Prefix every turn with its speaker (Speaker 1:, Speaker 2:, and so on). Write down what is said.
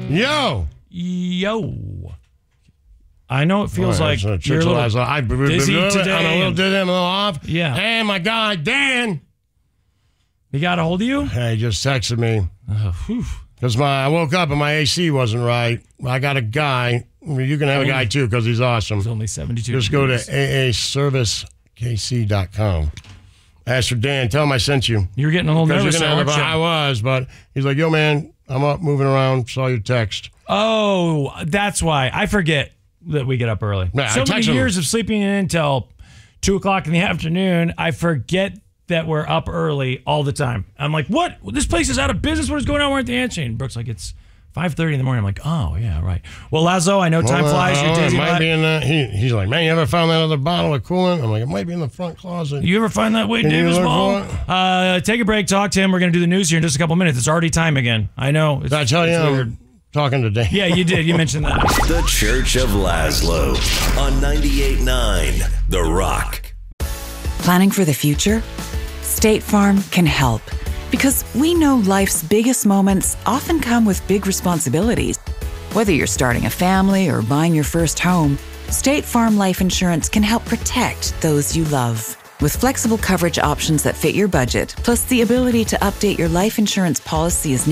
Speaker 1: Yo.
Speaker 2: I know it feels like you're a little dizzy today.
Speaker 1: I'm a little dizzy, I'm a little off.
Speaker 2: Yeah.
Speaker 1: Hey, my guy, Dan.
Speaker 2: He got a hold of you?
Speaker 1: Hey, he just texted me. Because I woke up and my AC wasn't right. I got a guy. You can have a guy, too, because he's awesome.
Speaker 2: It's only 72
Speaker 1: Just go to aaservicekc.com. Ask for Dan. Tell him I sent you.
Speaker 2: You were getting a little nervous, aren't you?
Speaker 1: I was, but he's like, yo, man, I'm up, moving around, saw your text.
Speaker 2: Oh, that's why. I forget that we get up early.
Speaker 1: Yeah,
Speaker 2: so many years of sleeping in until 2 o'clock in the afternoon, I forget that we're up early all the time. I'm like, what? This place is out of business. What is going on? We're at the answering. Brooke's like, it's 5:30 in the morning. I'm like, oh, yeah, right. Well, Lazo, I know time flies. You're dizzy.
Speaker 1: It might be in the, he's like, man, you ever found that other bottle of coolant? I'm like, it might be in the front closet.
Speaker 2: You ever find that Wade Davis ball? Take a break. Talk to him. We're going to do the news here in just a couple minutes. It's already time again. I know.
Speaker 1: Did I tell you I'm talking to Dan?
Speaker 2: Yeah, you did. You mentioned that.
Speaker 3: The Church of Laszlo on 98.9 The Rock.
Speaker 4: Planning for the future? State Farm can help. Because we know life's biggest moments often come with big responsibilities. Whether you're starting a family or buying your first home, State Farm Life Insurance can help protect those you love. With flexible coverage options that fit your budget, plus the ability to update your life insurance policy as